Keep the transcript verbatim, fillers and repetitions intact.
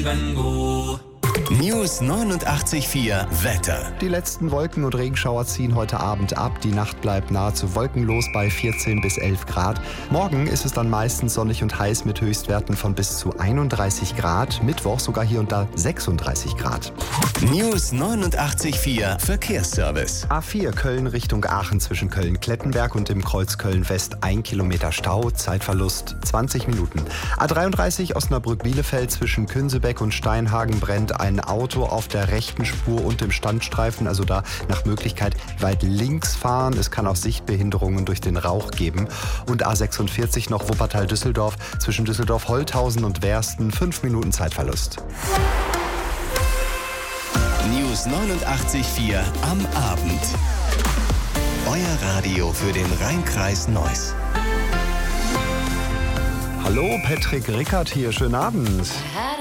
Livengo. News neunundachtzig Komma vier Wetter. Die letzten Wolken und Regenschauer ziehen heute Abend ab. Die Nacht bleibt nahezu wolkenlos bei vierzehn bis elf Grad. Morgen ist es dann meistens sonnig und heiß mit Höchstwerten von bis zu einunddreißig Grad. Mittwoch sogar hier und da sechsunddreißig Grad. News neunundachtzig Komma vier Verkehrsservice. A vier Köln Richtung Aachen zwischen Köln-Klettenberg und dem Kreuz Köln-West ein Kilometer Stau, Zeitverlust zwanzig Minuten. A dreiunddreißig Osnabrück-Bielefeld zwischen Künsebeck und Steinhagen brennt ein Auto auf der rechten Spur und dem Standstreifen, also da nach Möglichkeit weit links fahren. Es kann auch Sichtbehinderungen durch den Rauch geben. Und A sechsundvierzig noch Wuppertal-Düsseldorf zwischen Düsseldorf-Holthausen und Wersten fünf Minuten Zeitverlust. News neunundachtzig Komma vier am Abend. Euer Radio für den Rhein-Kreis Neuss. Hallo, Patrick Rickert hier. Schönen Abend.